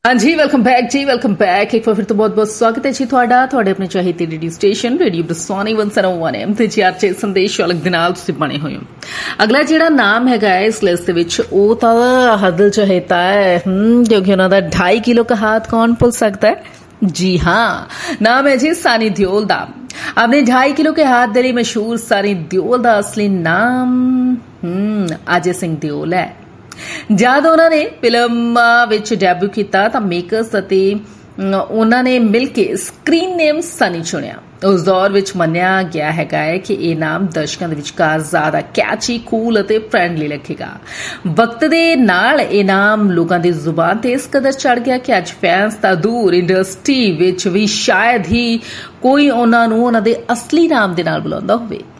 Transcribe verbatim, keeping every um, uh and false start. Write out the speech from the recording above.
हाँ जी, welcome back जी, welcome back. एक बार फिर तो बहुत बहुत स्वागत है जी ਤੁਹਾਡਾ ਤੁਹਾਡੇ ਆਪਣੇ ਚਾਹੀਦੇ ਰੇਡੀਓ ਸਟੇਸ਼ਨ ਰੇਡੀਓ ਬਰਸਾਨੀ ਇੱਕ ਸੌ ਇੱਕ ਐਮ ਤੇ ਜੀ ਆਰ ਚ ਸੰਦੇਸ਼ ਵਾਲਕ ਦੇ ਨਾਲ ਤੁਸੀਂ ਬਣੇ ਹੋਏ ਹੋ। ਅਗਲਾ ਜਿਹੜਾ ਨਾਮ ਹੈਗਾ ਹੈ ਇਸ ਲਿਸਟ ਦੇ ਵਿੱਚ ਉਹ ਤਾਂ ਹਦਲ ਚਹੇਤਾ ਹੈ ਕਿਉਂਕਿ ਉਹਨਾਂ ਦਾ ढाई किलो का हाथ कौन भूल सकता है। जी हाँ, नाम है जी सानी देओल दा। अपने ढाई किलो के हाथ दे लिए मशहूर सानी देओल दा असली नाम अजय सिंह देओल है। जद उन्होंने फिल्म विच डेब्यू किया तो मेकर्स ਅਤੇ ਉਹਨਾਂ ਨੇ ਮਿਲ ਕੇ ਸਕਰੀਨ ਨੇਮ ਸਨੀ ਚੁਣਿਆ। ਉਸ ਦੌਰ ਵਿੱਚ ਮੰਨਿਆ ਗਿਆ ਹੈਗਾ ਹੈ ਕਿ ਇਹ ਨਾਮ ਦਰਸ਼ਕਾਂ ਦੇ ਵਿਚਕਾਰ ਜ਼ਿਆਦਾ ਕੈਚੀ, ਕੂਲ ਅਤੇ ਫ੍ਰੈਂਡਲੀ ਲੱਗੇਗਾ। ਵਕਤ ਦੇ ਨਾਲ ਇਹ ਨਾਮ ਲੋਕਾਂ ਦੀ ਜ਼ੁਬਾਨ ਤੇ ਇਸ ਕਦਰ ਚੜ ਗਿਆ ਕਿ ਅੱਜ ਫੈਨਸ ਤਾਂ ਦੂਰ, ਇੰਡਸਟਰੀ ਵਿੱਚ ਵੀ ਸ਼ਾਇਦ ਹੀ ਕੋਈ ਉਹਨਾਂ ਨੂੰ ਉਹਨਾਂ ਦੇ ਅਸਲੀ ਨਾਮ ਦੇ ਨਾਲ ਬੁਲਾਉਂਦਾ ਹੋਵੇ।